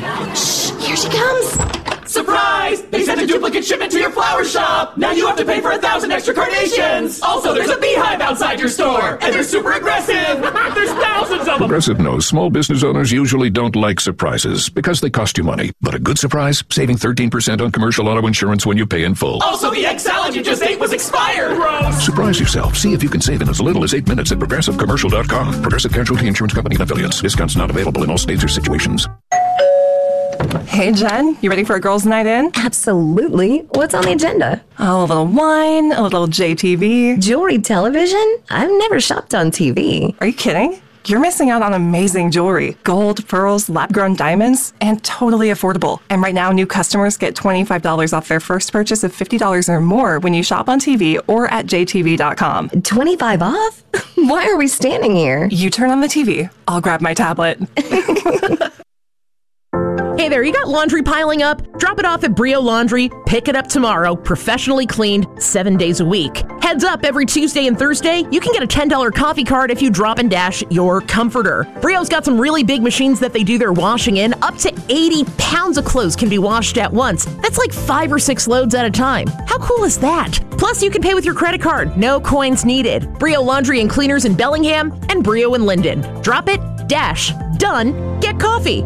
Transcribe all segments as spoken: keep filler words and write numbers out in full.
Shh, here she comes. Surprise! They sent a duplicate shipment to your flower shop! Now you have to pay for a thousand extra carnations! Also, there's a beehive outside your store! And they're super aggressive! There's thousands of them! Progressive knows small business owners usually don't like surprises because they cost you money. But a good surprise? Saving thirteen percent on commercial auto insurance when you pay in full. Also, the egg salad you just ate was expired! Gross! Surprise yourself. See if you can save in as little as eight minutes at progressive commercial dot com. Progressive Casualty Insurance Company and affiliates. Discounts not available in all states or situations. Hey, Jen, you ready for a girls' night in? Absolutely. What's on the agenda? Oh, a little wine, a little J T V. Jewelry television? I've never shopped on T V. Are you kidding? You're missing out on amazing jewelry. Gold, pearls, lab-grown diamonds, and totally affordable. And right now, new customers get twenty-five dollars off their first purchase of fifty dollars or more when you shop on T V or at J T V dot com. twenty-five off? Why are we standing here? You turn on the T V. I'll grab my tablet. Hey there, you got laundry piling up? Drop it off at Brio Laundry. Pick it up tomorrow, professionally cleaned, seven days a week. Heads up, every Tuesday and Thursday, you can get a ten dollars coffee card if you drop and dash your comforter. Brio's got some really big machines that they do their washing in. Up to eighty pounds of clothes can be washed at once. That's like five or six loads at a time. How cool is that? Plus, you can pay with your credit card. No coins needed. Brio Laundry and Cleaners in Bellingham and Brio in Linden. Drop it, dash, done, get coffee.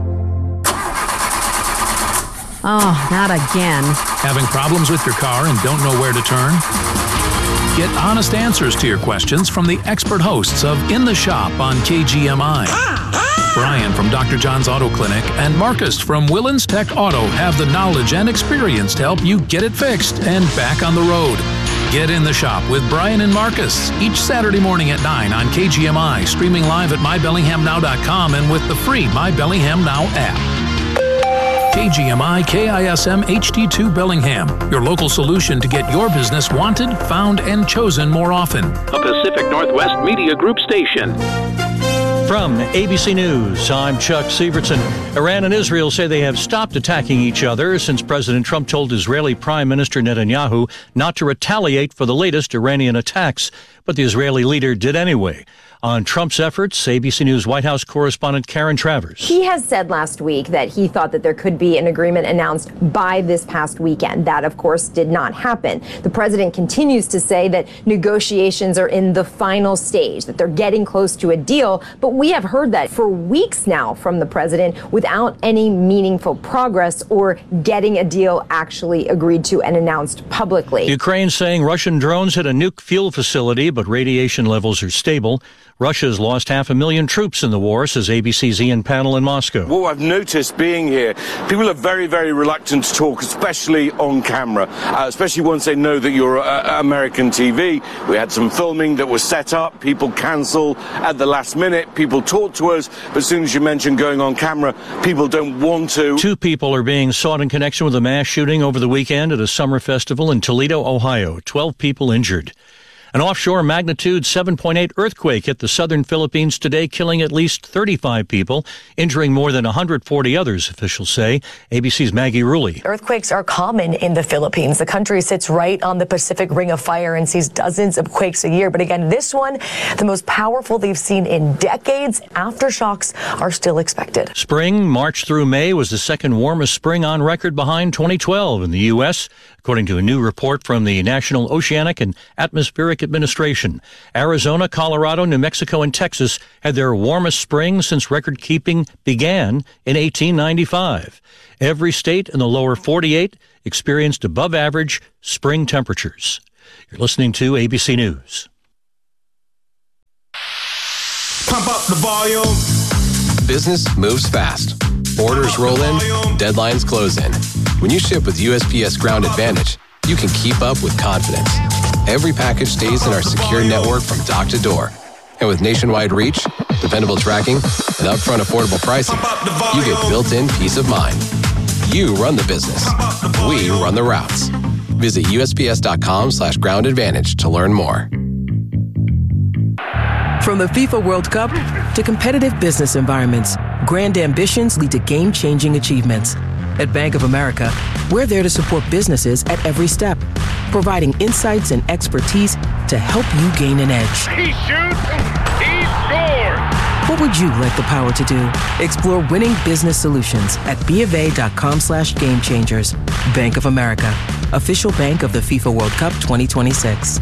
Oh, not again. Having problems with your car and don't know where to turn? Get honest answers to your questions from the expert hosts of In the Shop on K G M I. Brian from Doctor John's Auto Clinic and Marcus from Willens Tech Auto have the knowledge and experience to help you get it fixed and back on the road. Get In the Shop with Brian and Marcus each Saturday morning at nine on K G M I, streaming live at my bellingham now dot com and with the free My Bellingham Now app. K G M I K I S M H D two Bellingham, your local solution to get your business wanted, found, and chosen more often. A Pacific Northwest Media Group station. From A B C News, I'm Chuck Sievertson. Iran and Israel say they have stopped attacking each other since President Trump told Israeli Prime Minister Netanyahu not to retaliate for the latest Iranian attacks, but the Israeli leader did anyway. On Trump's efforts, A B C News White House correspondent Karen Travers. He has said last week that he thought that there could be an agreement announced by this past weekend. That, of course, did not happen. The president continues to say that negotiations are in the final stage, that they're getting close to a deal. But we have heard that for weeks now from the president without any meaningful progress or getting a deal actually agreed to and announced publicly. Ukraine saying Russian drones hit a nuke fuel facility, but radiation levels are stable. Russia's lost half a million troops in the war, says A B C's Ian Pannell in Moscow. What I've noticed being here, people are very, very reluctant to talk, especially on camera, uh, especially once they know that you're uh, American T V. We had some filming that was set up. People cancel at the last minute. People talk to us, but as soon as you mention going on camera, people don't want to. Two people are being sought in connection with a mass shooting over the weekend at a summer festival in Toledo, Ohio. Twelve people injured. An offshore magnitude seven point eight earthquake hit the southern Philippines today, killing at least thirty-five people, injuring more than one hundred forty others, officials say. A B C's Maggie Rulli. Earthquakes are common in the Philippines. The country sits right on the Pacific Ring of Fire and sees dozens of quakes a year. But again, this one, the most powerful they've seen in decades. Aftershocks are still expected. Spring, March through May, was the second warmest spring on record behind twenty twelve in the U S, according to a new report from the National Oceanic and Atmospheric Administration. Arizona, Colorado, New Mexico, and Texas had their warmest spring since record keeping began in eighteen ninety-five. Every state in the lower forty-eight experienced above average spring temperatures. You're listening to A B C News. Pump up the volume. Business moves fast. Orders roll in, deadlines close in. When you ship with U S P S Ground Advantage, you can keep up with confidence. Every package stays in our secure network from dock to door. And with nationwide reach, dependable tracking, and upfront affordable pricing, you get built-in peace of mind. You run the business. We run the routes. Visit U S P S dot com slash ground advantage to learn more. From the FIFA World Cup to competitive business environments, grand ambitions lead to game-changing achievements. At Bank of America, we're there to support businesses at every step, providing insights and expertise to help you gain an edge. He shoots, he scores. What would you like the power to do? Explore winning business solutions at bofa.com slash game changers. Bank of America, official bank of the FIFA World Cup twenty twenty-six.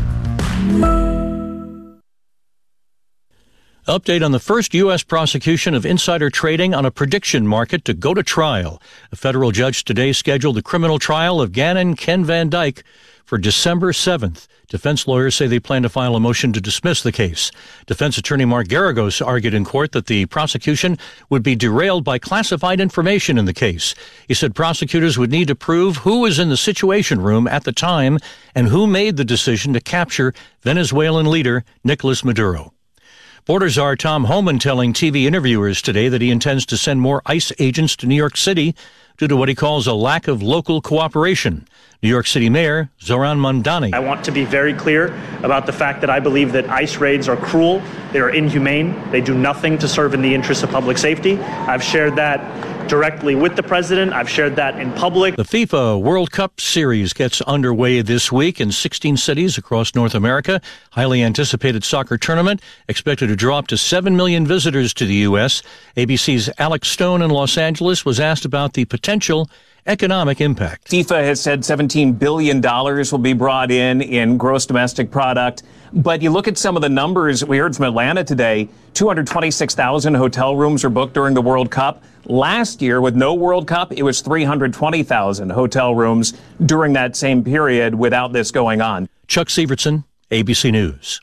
Update on the first U S prosecution of insider trading on a prediction market to go to trial. A federal judge today scheduled the criminal trial of Gannon Ken Van Dyke for December seventh. Defense lawyers say they plan to file a motion to dismiss the case. Defense attorney Mark Garagos argued in court that the prosecution would be derailed by classified information in the case. He said prosecutors would need to prove who was in the Situation Room at the time and who made the decision to capture Venezuelan leader Nicolas Maduro. Border Czar Tom Homan telling T V interviewers today that he intends to send more ICE agents to New York City due to what he calls a lack of local cooperation. New York City Mayor Zoran Mondani. I want to be very clear about the fact that I believe that ICE raids are cruel, they are inhumane, they do nothing to serve in the interests of public safety. I've shared that directly with the president. I've shared that in public. The FIFA World Cup Series gets underway this week in sixteen cities across North America. Highly anticipated soccer tournament expected to draw up to seven million visitors to the U S. A B C's Alex Stone in Los Angeles was asked about the potential economic impact. FIFA has said seventeen billion dollars will be brought in in gross domestic product. But you look at some of the numbers we heard from Atlanta today, two hundred twenty-six thousand hotel rooms are booked during the World Cup. Last year, with no World Cup, it was three hundred twenty thousand hotel rooms during that same period without this going on. Chuck Sievertson, A B C News.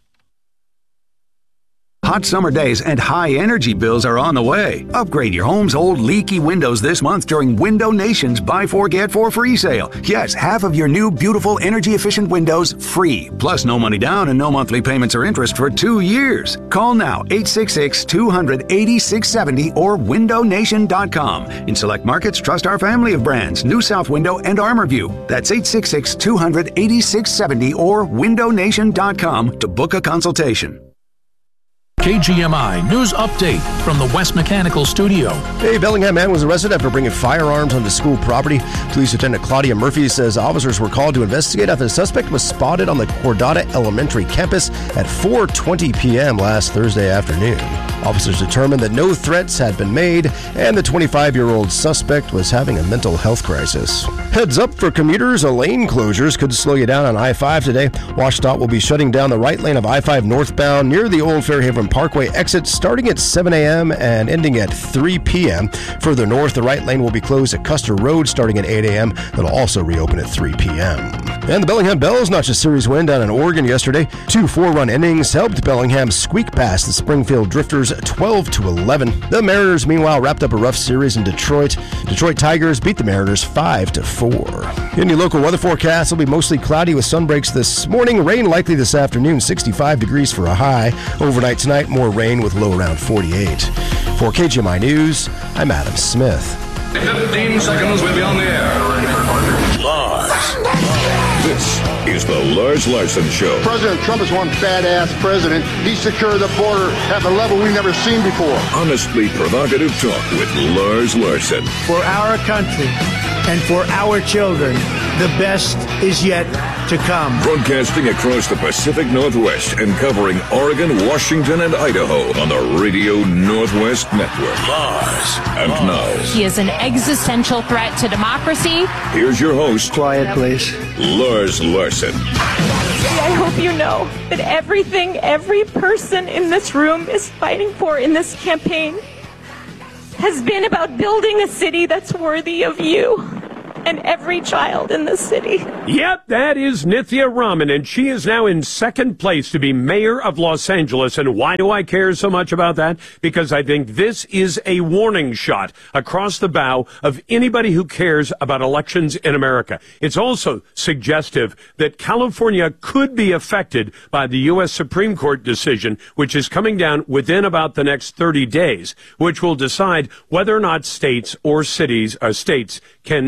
Hot summer days and high energy bills are on the way. Upgrade your home's old leaky windows this month during Window Nation's Buy Four Get Four free sale. Yes, half of your new beautiful energy efficient windows free. Plus no money down and no monthly payments or interest for two years. Call now eight six six, two hundred, eighty-six seventy or window nation dot com. In select markets, trust our family of brands, New South Window and ArmorView. That's eight six six, two hundred, eighty-six seventy or window nation dot com to book a consultation. K G M I News Update from the West Mechanical Studio. A Bellingham man was arrested after bringing firearms onto school property. Police Lieutenant Claudia Murphy says officers were called to investigate after the suspect was spotted on the Cordata Elementary campus at four twenty p.m. last Thursday afternoon. Officers determined that no threats had been made and the twenty-five-year-old suspect was having a mental health crisis. Heads up for commuters, a lane closures could slow you down on I five today. WashDOT will be shutting down the right lane of I five northbound near the Old Fairhaven Parkway exit starting at seven a.m. and ending at three p.m. Further north, the right lane will be closed at Custer Road starting at eight a.m. That'll also reopen at three p.m. And the Bellingham Bells notched a series win down in Oregon yesterday. Two four-run innings helped Bellingham squeak past the Springfield Drifters twelve to eleven. The Mariners, meanwhile, wrapped up a rough series in Detroit. Detroit Tigers beat the Mariners five to four. In your local weather forecast, it'll be mostly cloudy with sun breaks this morning. Rain likely this afternoon, sixty-five degrees for a high. Overnight tonight, more rain with low around forty-eight. For K G M I News, I'm Adam Smith. fifteen seconds, we'll be on the air. Lars. This is the Lars Larson Show. President Trump is one badass president. He secured the border at a level we've never seen before. Honestly provocative talk with Lars Larson. For our country and for our children, the best is yet to come. Broadcasting across the Pacific Northwest and covering Oregon, Washington, and Idaho on the Radio Northwest Network. Lars. And now. He is an existential threat to democracy. Here's your host. Quiet, please. Lars Larson. I hope you know that everything every person in this room is fighting for in this campaign has been about building a city that's worthy of you and every child in the city. Yep, that is Nithya Raman, and she is now in second place to be mayor of Los Angeles. And why do I care so much about that? Because I think this is a warning shot across the bow of anybody who cares about elections in America. It's also suggestive that California could be affected by the U S Supreme Court decision, which is coming down within about the next thirty days, which will decide whether or not states or cities or states can uh, accept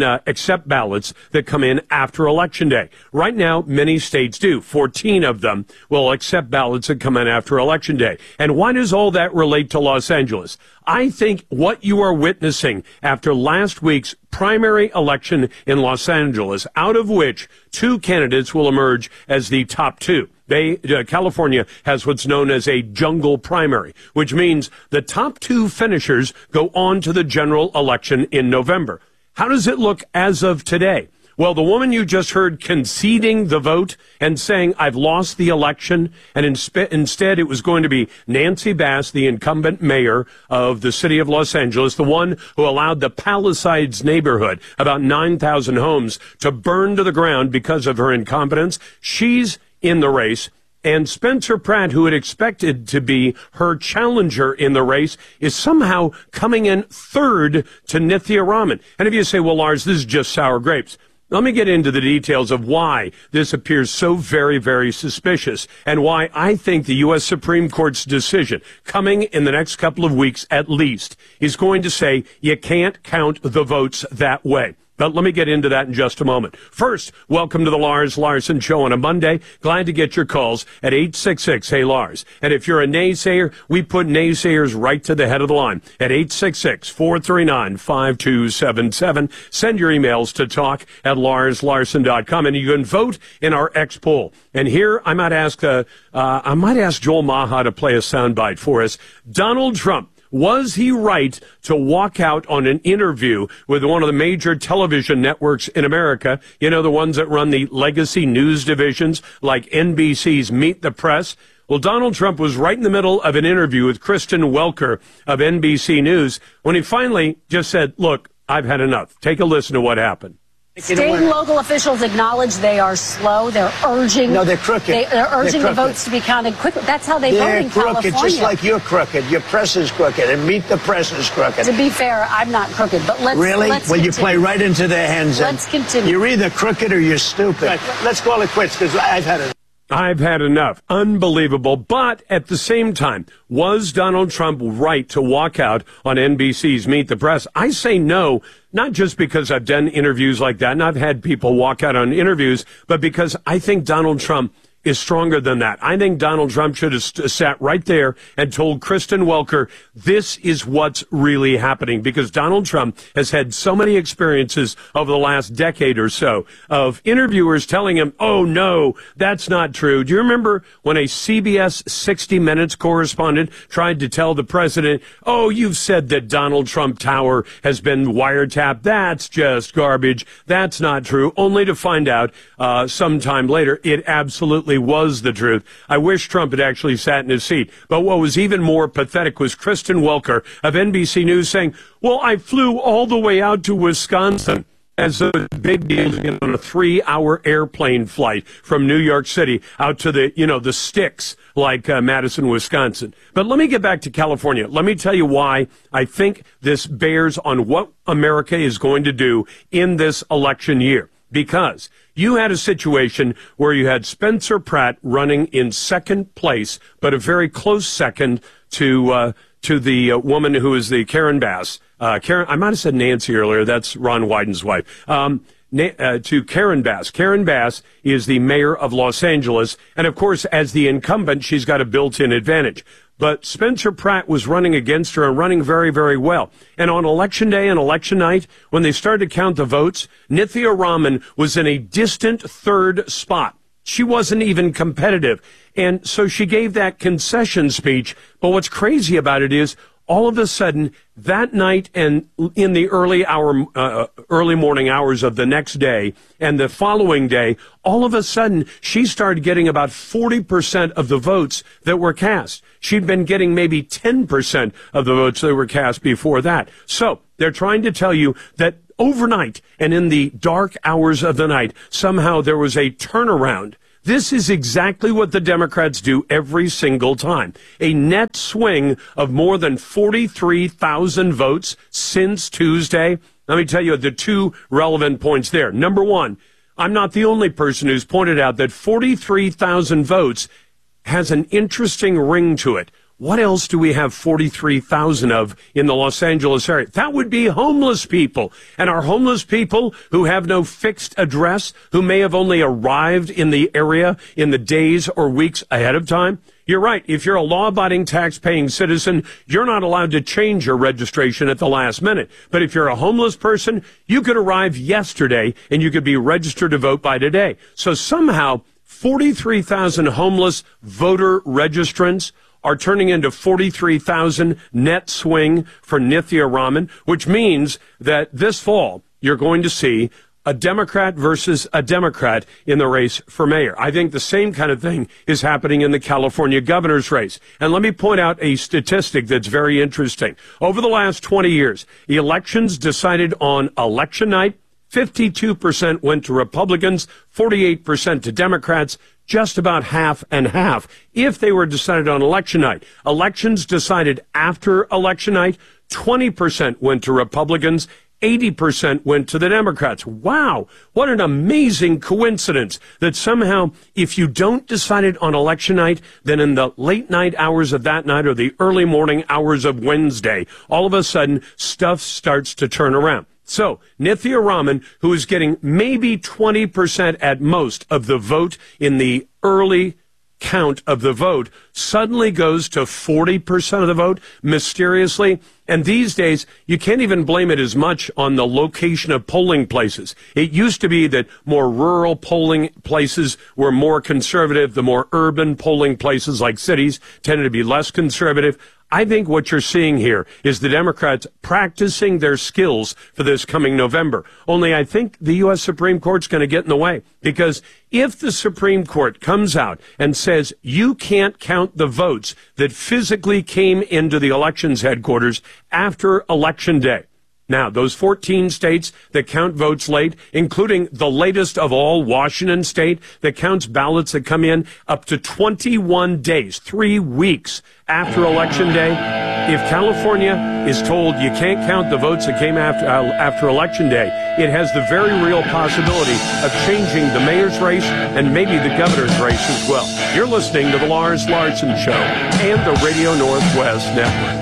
accept ballots that come in after Election Day. Right now, many states do. fourteen of them will accept ballots that come in after Election Day. And why does all that relate to Los Angeles? I think what you are witnessing after last week's primary election in Los Angeles, out of which two candidates will emerge as the top two. They, uh, California has what's known as a jungle primary, which means the top two finishers go on to the general election in November. How does it look as of today? Well, the woman you just heard conceding the vote and saying, I've lost the election, and inspe- instead it was going to be Nancy Bass, the incumbent mayor of the city of Los Angeles, the one who allowed the Palisades neighborhood, about nine thousand homes, to burn to the ground because of her incompetence. She's in the race. And Spencer Pratt, who had expected to be her challenger in the race, is somehow coming in third to Nithya Raman. And if you say, well, Lars, this is just sour grapes. Let me get into the details of why this appears so very, very suspicious and why I think the U S Supreme Court's decision coming in the next couple of weeks at least is going to say you can't count the votes that way. But let me get into that in just a moment. First, welcome to the Lars Larson Show on a Monday. Glad to get your calls at eight six six, hey Lars. And if you're a naysayer, we put naysayers right to the head of the line at eight six six, four three nine, five two seven seven. Send your emails to talk at lars larson dot com, and you can vote in our X poll. And here I might ask, uh, uh, I might ask Joel Maha to play a soundbite for us. Donald Trump. Was he right to walk out on an interview with one of the major television networks in America? You know, the ones that run the legacy news divisions like N B C's Meet the Press? Well, Donald Trump was right in the middle of an interview with Kristen Welker of N B C News when he finally just said, look, I've had enough. Take a listen to what happened. State and local officials acknowledge they are slow. They're urging. No, they're crooked. They, they're urging they're the votes to be counted quickly. That's how they they're vote in crooked, California. just like you're crooked. Your press is crooked, and Meet the Press is crooked. To be fair, I'm not crooked, but let's really. Let's well, continue. You play right into their hands. Let's continue. You're either crooked or you're stupid. Right. Let's call it quits because I've had it. I've had enough. Unbelievable. But at the same time, was Donald Trump right to walk out on N B C's Meet the Press? I say no, not just because I've done interviews like that and I've had people walk out on interviews, but because I think Donald Trump is stronger than that. I think Donald Trump should have st- sat right there and told Kristen Welker, this is what's really happening, because Donald Trump has had so many experiences over the last decade or so of interviewers telling him, oh, no, that's not true. Do you remember when a C B S sixty minutes correspondent tried to tell the president, oh, you've said that Donald Trump Tower has been wiretapped. That's just garbage. That's not true. Only to find out uh, sometime later it absolutely was the truth. I wish Trump had actually sat in his seat. But what was even more pathetic was Kristen Welker of N B C News saying, well, I flew all the way out to Wisconsin. As a big deal, you know, on a three-hour airplane flight from New York City out to the, you know, the sticks like uh, Madison, Wisconsin. But let me get back to California. Let me tell you why I think this bears on what America is going to do in this election year. Because you had a situation where you had Spencer Pratt running in second place, but a very close second to uh, to the uh, woman who is the Karen Bass. Uh, Karen, I might have said Nancy earlier. That's Ron Wyden's wife. Um, na- uh, to Karen Bass. Karen Bass is the mayor of Los Angeles. And, of course, as the incumbent, she's got a built-in advantage. But Spencer Pratt was running against her and running very, very well. And on Election Day and Election Night, when they started to count the votes, Nithya Raman was in a distant third spot. She wasn't even competitive. And so she gave that concession speech. But what's crazy about it is all of a sudden that night and in the early hour, uh, early morning hours of the next day and the following day, all of a sudden she started getting about forty percent of the votes that were cast. She'd been getting maybe ten percent of the votes that were cast before that. So they're trying to tell you that overnight and in the dark hours of the night, somehow there was a turnaround. This is exactly what the Democrats do every single time. A net swing of more than forty-three thousand votes since Tuesday. Let me tell you the two relevant points there. Number one, I'm not the only person who's pointed out that forty-three thousand votes has an interesting ring to it. what else do we have forty-three thousand of in the Los Angeles area? That would be homeless people. And are homeless people who have no fixed address, who may have only arrived in the area in the days or weeks ahead of time? You're right. If you're a law-abiding, tax-paying citizen, you're not allowed to change your registration at the last minute. But if you're a homeless person, you could arrive yesterday and you could be registered to vote by today. So somehow, forty-three thousand homeless voter registrants are turning into forty-three thousand net swing for Nithya Raman, which means that this fall, you're going to see a Democrat versus a Democrat in the race for mayor. I think the same kind of thing is happening in the California governor's race. And let me point out a statistic that's very interesting. Over the last twenty years, elections decided on election night, fifty-two percent went to Republicans, forty-eight percent to Democrats, just about half and half if they were decided on election night. Elections decided after election night, twenty percent went to Republicans, eighty percent went to the Democrats. Wow, what an amazing coincidence that somehow if you don't decide it on election night, then in the late night hours of that night or the early morning hours of Wednesday, all of a sudden stuff starts to turn around. So, Nithya Raman, who is getting maybe twenty percent at most of the vote in the early count of the vote, suddenly goes to forty percent of the vote, mysteriously. And these days, you can't even blame it as much on the location of polling places. It used to be that more rural polling places were more conservative. The more urban polling places, like cities, tended to be less conservative. I think what you're seeing here is the Democrats practicing their skills for this coming November. Only I think the U S Supreme Court's going to get in the way, because if the Supreme Court comes out and says you can't count the votes that physically came into the elections headquarters after Election Day. Now, those fourteen states that count votes late, including the latest of all, Washington State, that counts ballots that come in up to twenty-one days, three weeks after Election Day. If California is told you can't count the votes that came after, uh, after Election Day, it has the very real possibility of changing the mayor's race and maybe the governor's race as well. You're listening to the Lars Larson Show and the Radio Northwest Network.